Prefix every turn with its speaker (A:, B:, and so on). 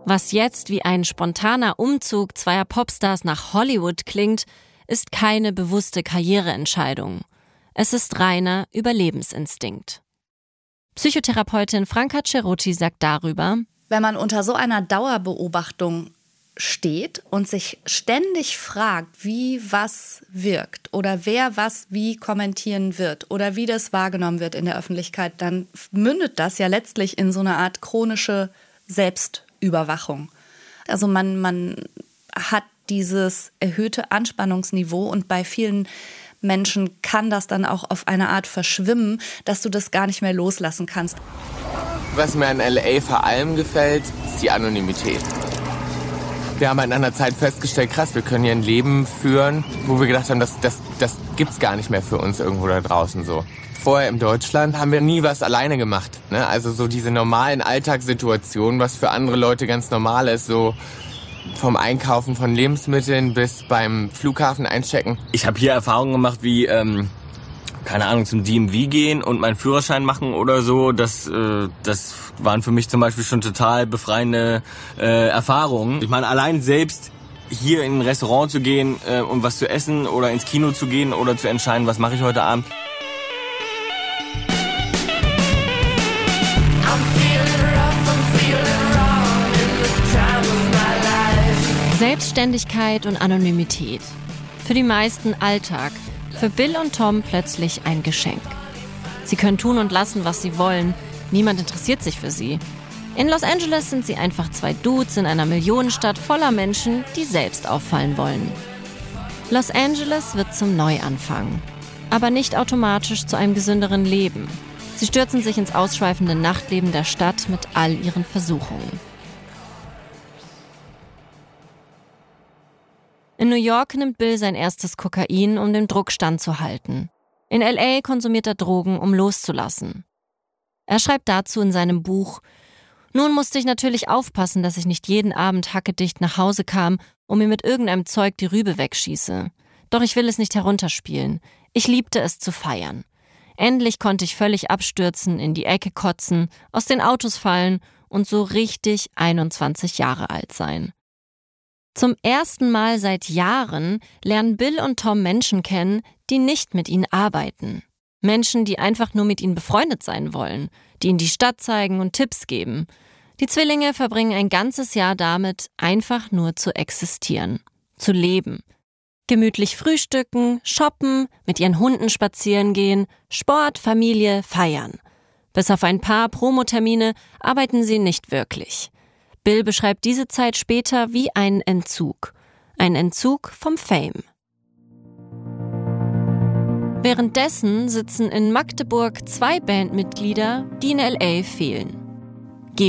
A: Was jetzt wie ein spontaner Umzug zweier Popstars nach Hollywood klingt, ist keine bewusste Karriereentscheidung. Es ist reiner Überlebensinstinkt. Psychotherapeutin Franca Cerutti sagt darüber:
B: Wenn man unter so einer Dauerbeobachtung steht und sich ständig fragt, wie was wirkt oder wer was wie kommentieren wird oder wie das wahrgenommen wird in der Öffentlichkeit, dann mündet das ja letztlich in so eine Art chronische Selbstüberwachung. Also man hat dieses erhöhte Anspannungsniveau und bei vielen Menschen kann das dann auch auf eine Art verschwimmen, dass du das gar nicht mehr loslassen kannst.
C: Was mir an L.A. vor allem gefällt, ist die Anonymität. Wir haben in einer Zeit festgestellt, krass, wir können hier ein Leben führen, wo wir gedacht haben, das gibt's gar nicht mehr für uns irgendwo da draußen so. Vorher in Deutschland haben wir nie was alleine gemacht, ne? Also so diese normalen Alltagssituationen, was für andere Leute ganz normal ist, so vom Einkaufen von Lebensmitteln bis beim Flughafen einchecken.
D: Ich habe hier Erfahrungen gemacht wie, keine Ahnung, zum DMV gehen und meinen Führerschein machen oder so. Das waren für mich zum Beispiel schon total befreiende Erfahrungen. Ich meine, allein selbst hier in ein Restaurant zu gehen und was zu essen oder ins Kino zu gehen oder zu entscheiden, was mache ich heute Abend.
A: Selbstständigkeit und Anonymität. Für die meisten Alltag. Für Bill und Tom plötzlich ein Geschenk. Sie können tun und lassen, was sie wollen. Niemand interessiert sich für sie. In Los Angeles sind sie einfach zwei Dudes in einer Millionenstadt voller Menschen, die selbst auffallen wollen. Los Angeles wird zum Neuanfang. Aber nicht automatisch zu einem gesünderen Leben. Sie stürzen sich ins ausschweifende Nachtleben der Stadt mit all ihren Versuchungen. In New York nimmt Bill sein erstes Kokain, um den Druck standzuhalten. In L.A. konsumiert er Drogen, um loszulassen. Er schreibt dazu in seinem Buch: Nun musste ich natürlich aufpassen, dass ich nicht jeden Abend hackedicht nach Hause kam und mir mit irgendeinem Zeug die Rübe wegschieße. Doch ich will es nicht herunterspielen. Ich liebte es zu feiern. Endlich konnte ich völlig abstürzen, in die Ecke kotzen, aus den Autos fallen und so richtig 21 Jahre alt sein. Zum ersten Mal seit Jahren lernen Bill und Tom Menschen kennen, die nicht mit ihnen arbeiten. Menschen, die einfach nur mit ihnen befreundet sein wollen, die ihnen die Stadt zeigen und Tipps geben. Die Zwillinge verbringen ein ganzes Jahr damit, einfach nur zu existieren, zu leben. Gemütlich frühstücken, shoppen, mit ihren Hunden spazieren gehen, Sport, Familie, feiern. Bis auf ein paar Promotermine arbeiten sie nicht wirklich. Bill beschreibt diese Zeit später wie einen Entzug. Ein Entzug vom Fame. Währenddessen sitzen in Magdeburg zwei Bandmitglieder, die in L.A. fehlen.